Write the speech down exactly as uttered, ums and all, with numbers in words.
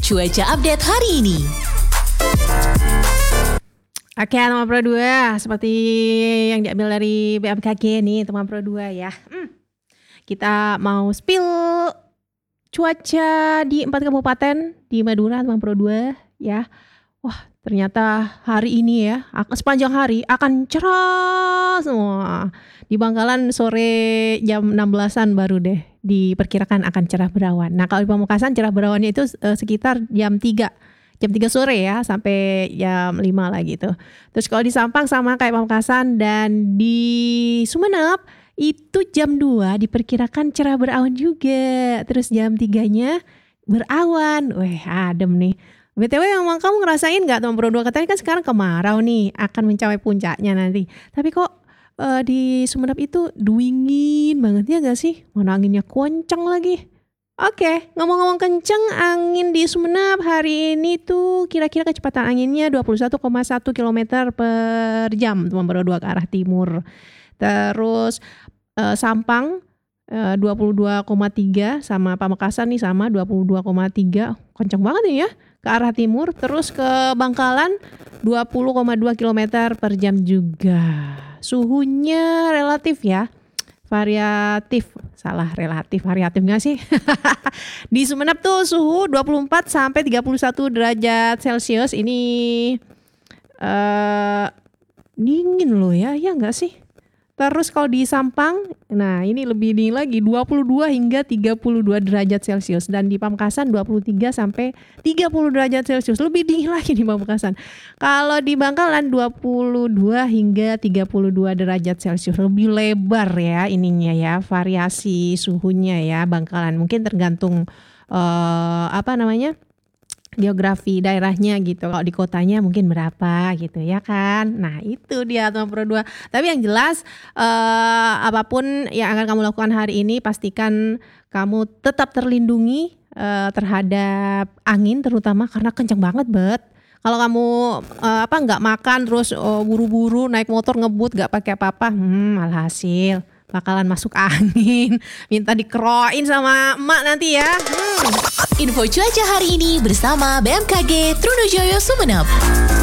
Cuaca update hari ini. Oke teman Pro dua, seperti yang diambil dari B M K G nih teman Pro dua ya. Hmm. Kita mau spill cuaca di empat kabupaten di Madura teman Pro dua ya. Wah ternyata hari ini ya, sepanjang hari akan cerah semua. Di Bangkalan sore jam enam belasan baru deh diperkirakan akan cerah berawan. Nah kalau di Pamekasan cerah berawannya itu uh, sekitar jam tiga. Jam tiga sore ya sampai jam lima lah gitu. Terus kalau di Sampang sama kayak Pamekasan, dan di Sumenep itu jam dua diperkirakan cerah berawan juga. Terus jam tiganya berawan. Weh adem nih. B T W emang kamu ngerasain gak teman Pro dua, katanya kan sekarang kemarau nih akan mencapai puncaknya nanti. Tapi kok uh, di Sumenep itu dingin banget ya gak sih? Mana anginnya kenceng lagi. Oke, ngomong-ngomong kenceng, angin di Sumenep hari ini tuh kira-kira kecepatan anginnya dua puluh satu koma satu kilometer per jam teman Pro dua ke arah timur. Terus uh, Sampang uh, dua puluh dua koma tiga, sama Pamekasan nih sama dua puluh dua koma tiga. Kenceng banget nih ya ke arah timur. Terus ke Bangkalan dua puluh koma dua kilometer per jam juga. Suhunya relatif ya. Variatif, salah relatif, variatif gak sih? Di Sumenep tuh suhu dua puluh empat sampai tiga puluh satu derajat Celcius. Ini uh, dingin loh ya, ya gak sih? Terus kalau di Sampang, nah ini lebih dingin lagi, dua puluh dua hingga tiga puluh dua derajat Celcius. Dan di Pamekasan dua puluh tiga sampai tiga puluh derajat Celcius. Lebih dingin lagi di Pamekasan. Kalau di Bangkalan dua puluh dua hingga tiga puluh dua derajat Celcius. Lebih lebar ya ininya ya, variasi suhunya ya Bangkalan. Mungkin tergantung uh, apa namanya? geografi daerahnya gitu. Kalau di kotanya mungkin berapa gitu ya kan. Nah itu dia teman Pro dua. Tapi yang jelas uh, apapun yang akan kamu lakukan hari ini, pastikan kamu tetap terlindungi uh, terhadap angin terutama, karena kenceng banget bet. Kalau kamu uh, apa nggak makan terus uh, buru-buru naik motor ngebut nggak pakai apa-apa, hmm, alhasil bakalan masuk angin, minta dikeroin sama emak nanti ya. Hmm. Info cuaca hari ini bersama B M K G Trunojoyo Sumenep.